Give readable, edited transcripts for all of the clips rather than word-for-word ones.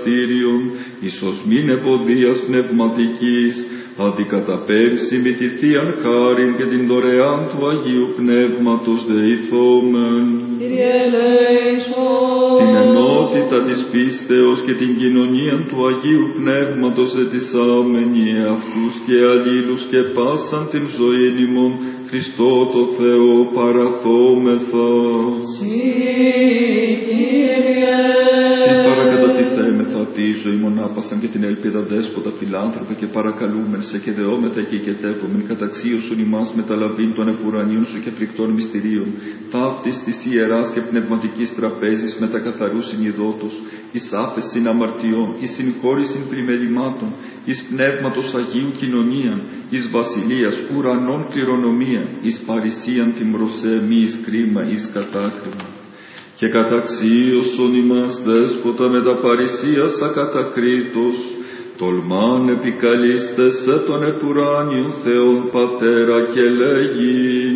εργαστήριον, ίσως μην ευωδίας πνευματικής, αντικαταπέμψει με τη Θείαν χάριν και την δωρεάν του Αγίου Πνεύματος δεηθόμεν. Κύριε ελέησον. Την ενότητα της πίστεως και την κοινωνία του Αγίου Πνεύματος ετισάμενοι εαυτούς και αλλήλους και πάσαν την ζωήν ημών Χριστό το Θεό παραθόμεθα. Κύριε. Συ παρακατατηθέμεθα τη ζωή μονάπασαν και την ελπίδα δέσποτα φιλάνθρωπε και παρακαλούμεν σε και δεόμεθα και οικετεύομεν καταξίωσον ημάς μεταλαβήν των επουρανίων σου και φρικτών μυστηρίων, ταύτης της ιεράς και πνευματικής τραπέζης με τα καθαρού συνειδότος, εις άφεσιν αμαρτιών, εις συγχώρησιν πλημελημάτων, εις πνεύματος Αγίου κοινωνίαν, εις βασιλείας ουρανών κληρονομία, εις παρησίαν την προσέμη, εις κρίμα, εις κατάκριμα. Και καταξίωσον ημάς δέσποτα με τα παρησίας ακατακρίτως, τολμάν επικαλείστε σε τον επουράνιον Θεόν Πατέρα και λέγειν.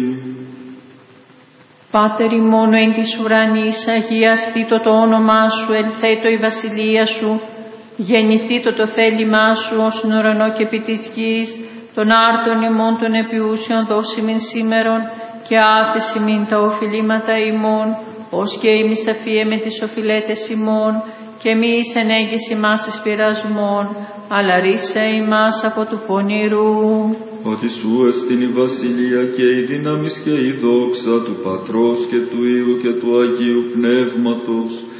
Πάτερ ημών εν της ουρανής, αγιαστήτω το όνομά σου, ελθέτω η βασιλεία σου, γεννηθήτω το θέλημά σου ως εν ουρανό και επί της γης, των άρτων ημών των επιούσιων δώσιμην σήμερον, και άφεση μην τα οφειλήματα ημών, ως και ημείς αφίεμε τις οφειλέτες ημών, και μη εις ενέγγιση ημάς εις πειρασμών, αλλά ρίσε ημάς από του πονηρού. Ότι σου εστιν η βασιλεία και η δύναμις και η δόξα του Πατρός και του Υιού και του Αγίου Πνεύματος,